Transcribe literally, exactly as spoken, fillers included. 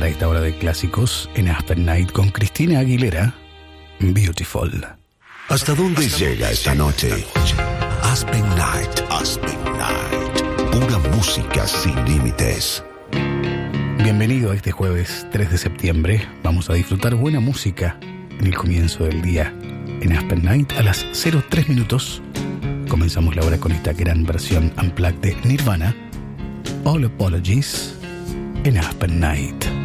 para esta hora de clásicos en Aspen Night con Cristina Aguilera, Beautiful. ¿Hasta dónde llega esta noche? Aspen Night, Aspen Night. Pura música sin límites. Bienvenido a este jueves tres de septiembre. Vamos a disfrutar buena música en el comienzo del día en Aspen Night a las cero tres minutos. Comenzamos la hora con esta gran versión unplugged de Nirvana, All Apologies en Aspen Night.